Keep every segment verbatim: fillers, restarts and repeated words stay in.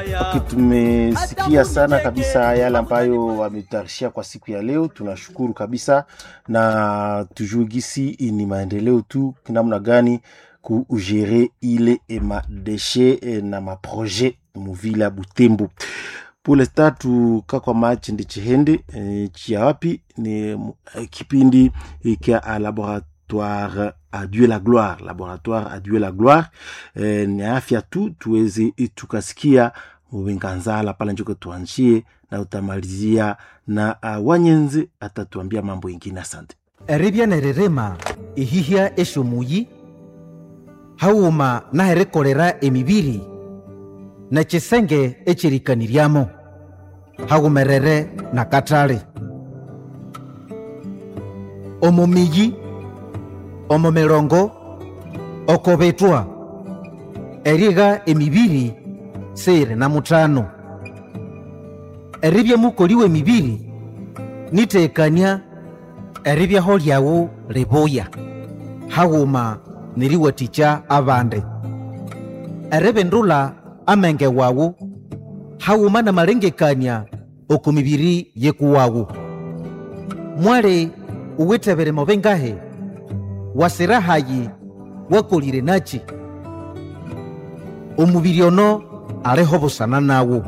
Okay, tumesikia sana kabisa yale ambayo wametayarishia kwa siku ya leo. Tunashukuru kabisa na tujue gisi ni maendeleo tu namna gani kugere ile ema déchets na ma projet muvila Butembo. Pour l'instant tuka kwa match ndi chihende e, chia wapi ni e, kipindi e, kia a laboratoire à Dieu la gloire, laboratoire à Dieu la gloire. E, ni afya tu tuweze tukasikia Mwenganzala pala njoke tuanchie na utamalizia na uh, wanyenze atatuambia mambo ingine. Asante. Eribia nererema ihihia eshomuyi hauma na herekorera emibiri na chisenge echirikaniriamo haumerere na katale omomiji omomerongo okobetwa eriga emibiri sere na mutano eribya mukoliwe emibiri nitekania eribya holyawo leboya hauma niriwaticha abande erebendula amenge wawu hauma na marengekania okumibiri yekuwawu mwale uwetebere mobengahe wasirahayi wakolire nachi omubiri ono areho busana nawo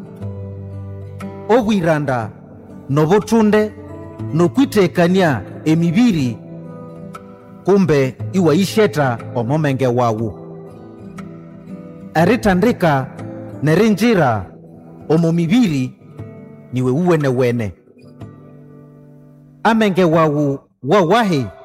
obwiranda nobotunde nokwitekania emibiri kumbe iwaisheta omomenge wawu eritandika nerinjira omomibiri niwe uwene wene amenge wawu wawahe